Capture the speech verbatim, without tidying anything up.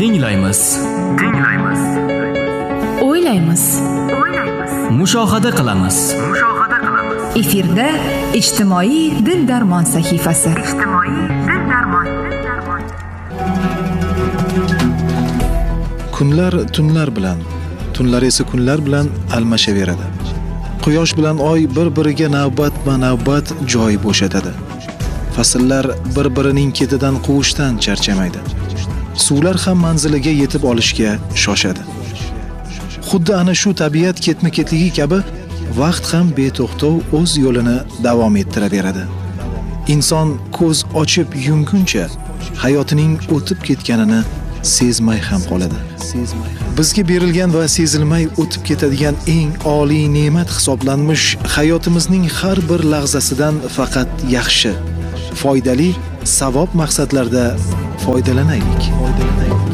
Tinglaymiz. Tinglaymiz. O'ylaymiz. O'ylaymiz. Mushohada qilamiz. Mushohada qilamiz. Efirda ijtimoiy dil darmon sahifasi. Ijtimoiy dil darmon. Dil darmon. Kunlar tunlar bilan, tunlar esa kunlar bilan almashaveradi. Quyosh bilan oy bir-biriga navbatma-navbat joy bo'shatadi. Fasllar bir-birining ketidan quvishdan charchamaydi. Suvlar ham manziliga yetib olishga shoshadi. Xuddi ana shu tabiat ketma-ketligi kabi vaqt ham beto'xtov o'z yo'lini davom ettiraveradi. Inson ko'z ochib yumguncha hayotining o'tib ketganini sezmay ham qoladi. Bizga berilgan va sezilmay o'tib ketadigan eng oliy ne'mat hisoblanmish hayotimizning har bir lahzasidan faqat yaxshi, foydali, savob maqsadlarda foydalanaylik.